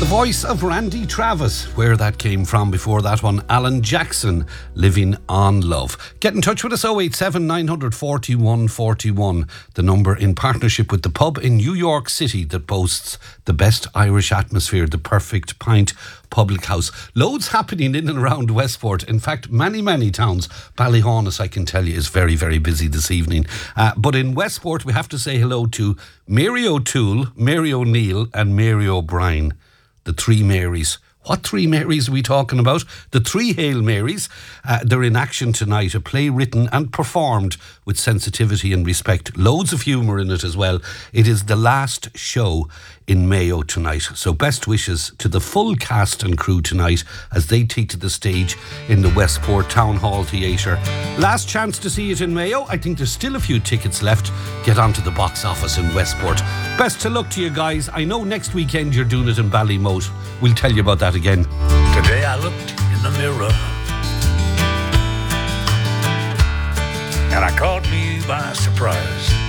The voice of Randy Travis, where that came from before that one, Alan Jackson, Living on Love. Get in touch with us, 087 941 41, the number in partnership with the pub in New York City that boasts the best Irish atmosphere, the Perfect Pint Public House. Loads happening in and around Westport. In fact, many towns. Ballyhaunis, I can tell you, is very, very busy this evening. But in Westport, we have to say hello to Mary O'Toole, Mary O'Neill and Mary O'Brien. The three Marys. What three Marys are we talking about? The three Hail Marys. They're in action tonight. A play written and performed with sensitivity and respect. Loads of humour in it as well. It is the last show in Mayo tonight. So best wishes to the full cast and crew tonight as they take to the stage in the Westport Town Hall Theatre. Last chance to see it in Mayo. I think there's still a few tickets left. Get onto the box office in Westport. Best of luck to you guys. I know next weekend you're doing it in Ballymote. We'll tell you about that again. Today I looked in the mirror and I caught me by surprise.